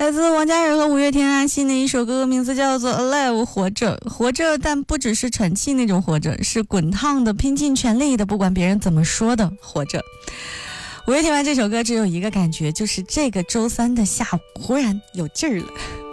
来自王嘉尔和五月天啊，新的一首歌名字叫做 Alive 活着，活着，但不只是喘气那种活着，是滚烫的，拼尽全力的，不管别人怎么说的活着。五月天完这首歌只有一个感觉，就是这个周三的下午忽然有劲儿了。